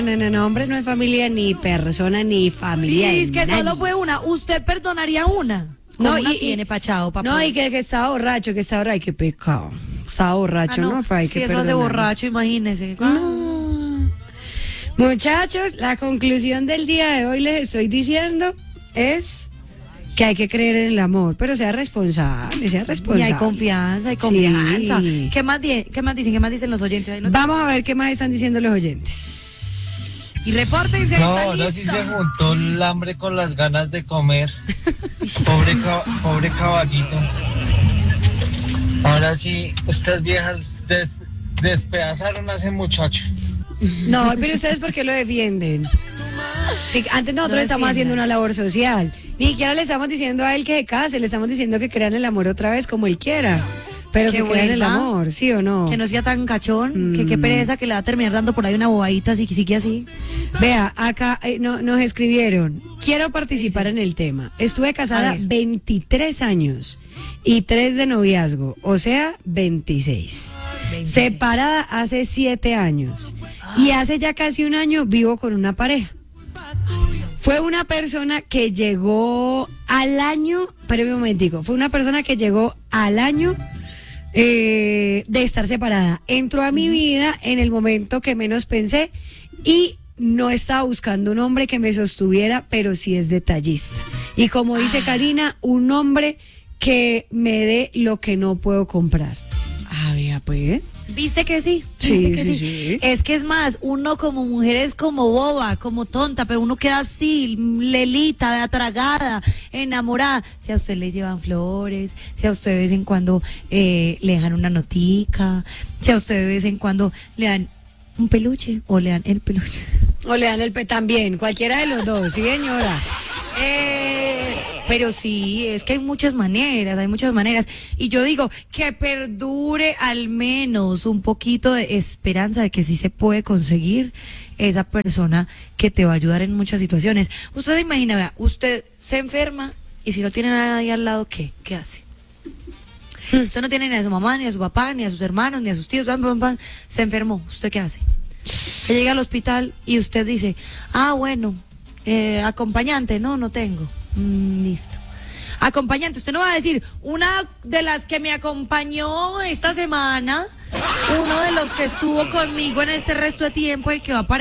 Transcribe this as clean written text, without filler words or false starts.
No, hombre, no es familia, ni persona, ni familia. Y es que nadie. solo fue una. ¿Usted perdonaría una? No, Una y tiene pachado, papá. No, y que estaba borracho, ay, qué pecado. Estaba borracho, ¿no? Hay si que eso hace perdonar. borracho, imagínese. No. Muchachos, la conclusión del día de hoy les estoy diciendo es que hay que creer en el amor, pero sea responsable, sea Y responsable. hay confianza, hay confianza. Sí. ¿Qué más dicen? ¿Qué más dicen los oyentes? Ahí Vamos a ver qué más están diciendo los oyentes. Y repórtense. No, ¿está ahora sí listo? se juntó el hambre con las ganas de comer. Pobre caballito. Ahora sí, estas viejas despedazaron a ese muchacho. No, pero ustedes ¿por qué lo defienden? Sí, antes nosotros Lo estamos defiendan. haciendo una labor social. Ni siquiera le estamos diciendo a él que se case, le estamos diciendo que crean el amor otra vez como él quiera. Pero Que que crean el vuelva. amor, ¿sí o no? Que no sea tan cachón, que qué pereza que le va a terminar dando por ahí una bobadita si sigue así. Vea, acá nos escribieron, quiero participar en el tema. Estuve A casada ver. 23 años y 3 de noviazgo, o sea, 26. 26. Separada hace 7 años y hace ya casi un año vivo con una pareja. Fue una persona que llegó al año, espérame un momentico, fue una persona que llegó al año de estar separada. Entró a mi vida en el momento que menos pensé y no estaba buscando un hombre que me sostuviera, pero sí es detallista. Y como dice Karina, un hombre que me dé lo que no puedo comprar. Ah, vea, pues. ¿Viste que sí? Sí, ¿Viste que sí, sí? sí. Es que es más, uno como mujer es como boba, como tonta, pero uno queda así, lelita, atragada, enamorada. Si a usted le llevan flores, si a usted de vez en cuando le dejan una notica, si a usted de vez en cuando le dan un peluche o le dan el peluche. O le dan el también, cualquiera de los dos, sí, señora. Pero sí, es que hay muchas maneras. Y yo digo que perdure al menos un poquito de esperanza de que sí se puede conseguir esa persona que te va a ayudar en muchas situaciones. Usted se imagina, vea, usted se enferma y si no tiene nadie al lado, ¿qué hace? Usted no tiene ni a su mamá, ni a su papá, ni a sus hermanos, ni a sus tíos, se enfermó. ¿Usted qué hace? Se llega al hospital y usted dice, bueno, acompañante, no tengo. Listo. Acompañante, usted no va a decir, una de las que me acompañó esta semana, uno de los que estuvo conmigo en este resto de tiempo, el que va a aparecer.